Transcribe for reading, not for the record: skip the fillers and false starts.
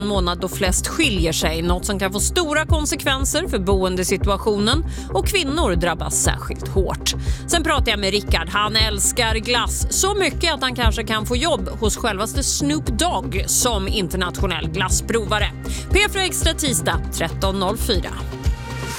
månad då flest skiljer sig, något som kan få stora konsekvenser för boendesituationen, och kvinnor drabbas särskilt hårt. Sen pratar jag med Rickard. Han älskar glass så mycket att han kanske kan få jobb hos självaste Snoop Dogg som internationell glassprovare. P4 Extra tisdag 13.04.